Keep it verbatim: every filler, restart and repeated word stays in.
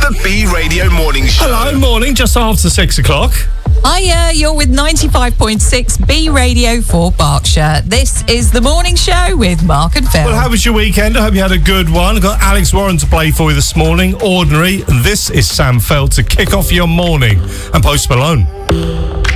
The B Radio Morning Show. Hello, morning, just after six o'clock. Hiya, you're with ninety-five point six B Radio for Berkshire. This is the morning show with Mark and Phil. Well, how was your weekend? I hope you had a good one. I've got Alex Warren to play for you this morning, Ordinary. And this is Sam Feld to kick off your morning. And Post Malone.